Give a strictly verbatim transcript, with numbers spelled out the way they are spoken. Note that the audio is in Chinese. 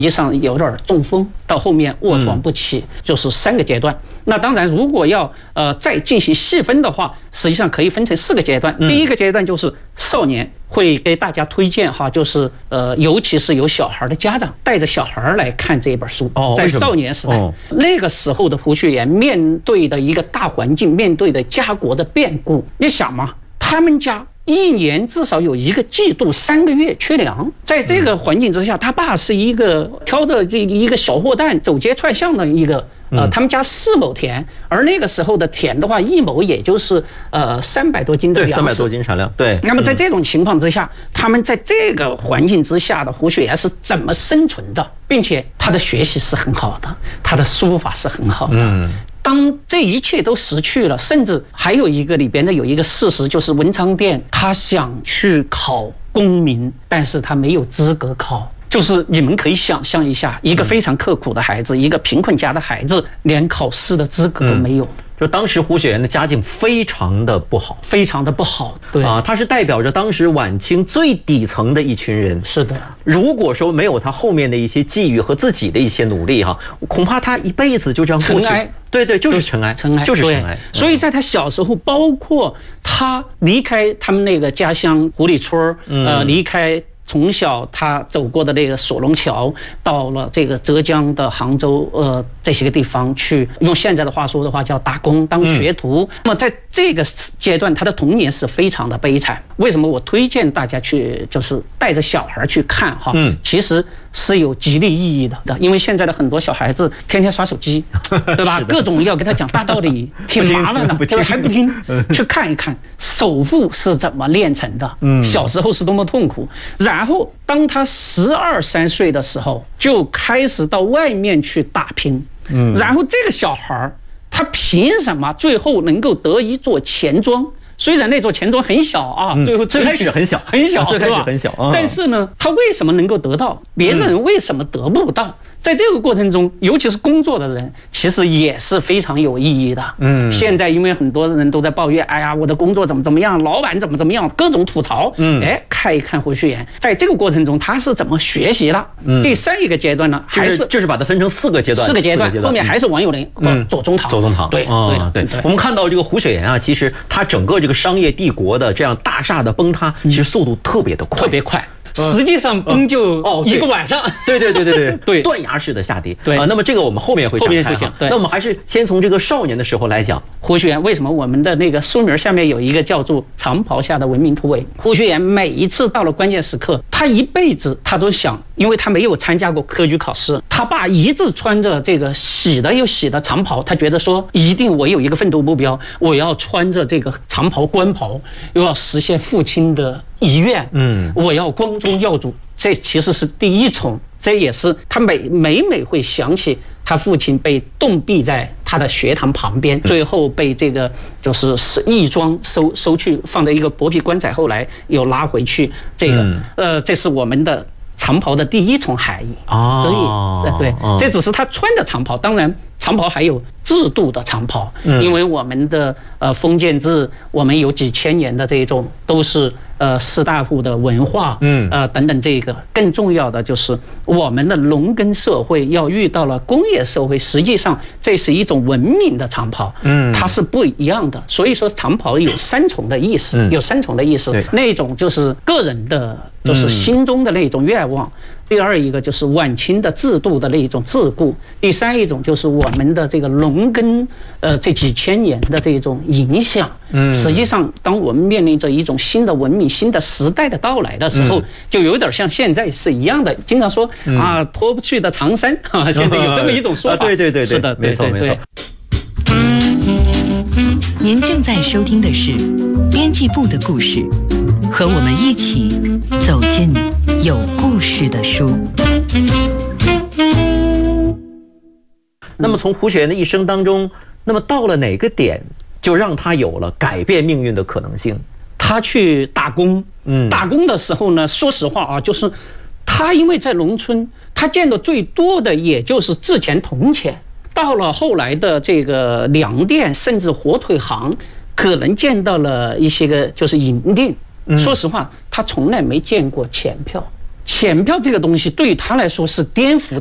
际上有点中风，到后面卧床不起，嗯、就是三个阶段。那当然，如果要呃再进行细分的话，实际上可以分成四个阶段。第一个阶段就是少年，会给大家推荐哈，就是呃，尤其是有小孩的家长带着小孩来看这本书。 哦， 在少年时代，哦、那个时候的胡雪岩面对的一个大环境，面对的家国的变故，你想嘛，他们家一年至少有一个季度三个月缺粮，在这个环境之下，他爸是一个挑着这一个小货担走街串巷的一个。呃，他们家四亩田，而那个时候的田的话，一亩也就是呃三百多斤的粮食， 对，三百多斤产量。对。 那么在这种情况之下，他们在这个环境之下的胡雪岩是怎么生存的，并且他的学习是很好的，他的书法是很好的。嗯。当这一切都失去了，甚至还有一个里边的有一个事实，就是文昌店他想去考功名，但是他没有资格考。就是你们可以想象一下，一个非常刻苦的孩子，一个贫困家的孩子，连考试的资格都没有。 就当时胡雪岩的家境非常的不好， 非常的不好。对啊，他是代表着当时晚清最底层的一群人。 是的， 如果说没有他后面的一些际遇和自己的一些努力哈，恐怕他一辈子就这样过去。 尘埃， 对对，就是尘埃， 尘埃就是尘埃。 所以在他小时候，包括他离开他们那个家乡湖里村，呃，离开。从小他走过的那个索龙桥，到了这个浙江的杭州，呃，这些个地方去，用现在的话说的话叫打工当学徒。嗯、那么在这个阶段，他的童年是非常的悲惨。为什么我推荐大家去，就是带着小孩去看哈？嗯，其实是有激励意义的，因为现在的很多小孩子天天刷手机，对吧？各种要跟他讲大道理，挺麻烦的，对吧？还不听，去看一看首富是怎么炼成的，嗯，小时候是多么痛苦，然后当他十二三岁的时候，就开始到外面去打拼，嗯，然后这个小孩他凭什么最后能够得一座钱庄？虽然那座钱庄很小啊，最后最开始很小很小， 最开始很小， 但是呢，他为什么能够得到，别人为什么得不到？在这个过程中，尤其是工作的人，其实也是非常有意义的。嗯，现在因为很多人都在抱怨，哎呀，我的工作怎么怎么样，老板怎么怎么样，各种吐槽。嗯，哎，看一看胡雪岩，在这个过程中他是怎么学习了？嗯，第三一个阶段呢，还是就是把它分成四个阶段， 四个阶段，后面还是王有龄和左宗棠。 左宗棠， 对对对。我们看到这个胡雪岩啊，其实他整个这个商业帝国的这样大厦的崩塌，其实速度特别的快， 特别快。实际上崩就一个晚上， 对对对对对对， 断崖式的下跌。 对啊，那么这个我们后面会展开哈。那我们还是先从这个少年的时候来讲， 胡雪岩为什么我们的那个书名下面有一个叫做《长袍下的文明突围》？胡雪岩每一次到了关键时刻，他一辈子他都想，因为他没有参加过科举考试，他爸一直穿着这个洗的又洗的长袍，他觉得说一定我有一个奋斗目标，我要穿着这个长袍官袍，又要实现父亲的遗愿，嗯，我要光宗耀祖，这其实是第一重，这也是他每每每会想起他父亲被冻毙在他的学堂旁边，最后被这个就是义庄收收去放在一个薄皮棺材，后来又拉回去，这个呃，这是我们的长袍的第一重含义啊，所以对，这只是他穿的长袍，当然。长袍还有制度的长袍，因为我们的呃封建制，我们有几千年的这种都是呃士大夫的文化，嗯呃等等，这个更重要的就是我们的农耕社会要遇到了工业社会，实际上这是一种文明的长袍，嗯，它是不一样的。所以说长袍有三重的意思，有三重的意思，那种就是个人的，就是心中的那种愿望。第二一个就是晚清的制度的那一种桎梏，第三一种就是我们的这个农耕，呃，这几千年的这种影响。嗯，实际上，当我们面临着一种新的文明、新的时代的到来的时候，就有点像现在是一样的。经常说啊，脱不去的长衫啊，现在有这么一种说法。 对对对， 是的， 没错没错。 您正在收听的是编辑部的故事。和我们一起走进有故事的书。 那么从胡雪岩的一生当中，那么到了哪个点，就让他有了改变命运的可能性？ 他去打工，嗯，打工的时候呢，说实话啊，就是他因为在农村，他见的最多的也就是制钱铜钱。到了后来的这个粮店，甚至火腿行，可能见到了一些个就是银锭。说实话，他从来没见过钱票， 钱票这个东西对于他来说是颠覆